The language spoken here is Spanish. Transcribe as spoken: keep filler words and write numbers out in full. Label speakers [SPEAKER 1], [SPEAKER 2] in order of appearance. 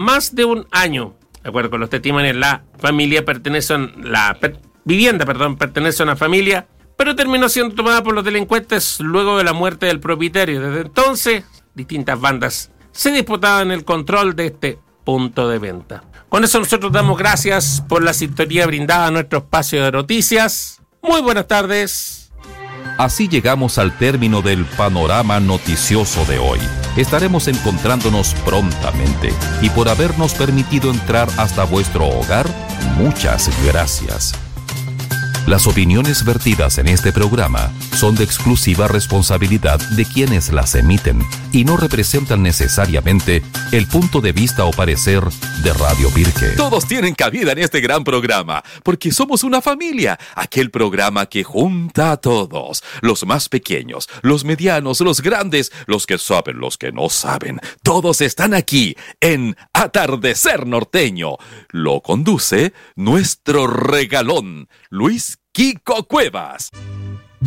[SPEAKER 1] más de un año. De acuerdo con los testimonios, la familia pertenece a la per, vivienda, perdón, pertenece a una familia, pero terminó siendo tomada por los delincuentes luego de la muerte del propietario. Desde entonces, distintas bandas se disputaban el control de este punto de venta. Con eso nosotros damos gracias por la sintonía brindada a nuestro espacio de noticias. Muy buenas tardes.
[SPEAKER 2] Así llegamos al término del panorama noticioso de hoy. Estaremos encontrándonos prontamente y por habernos permitido entrar hasta vuestro hogar, muchas gracias. Las opiniones vertidas en este programa son de exclusiva responsabilidad de quienes las emiten y no representan necesariamente el punto de vista o parecer de Radio Pirque. Todos tienen cabida en este gran programa, porque somos una familia, aquel programa que junta a todos, los más pequeños, los medianos, los grandes, los que saben, los que no saben. Todos están aquí en Atardecer Norteño. Lo conduce nuestro regalón, Luis Kiko Cuevas.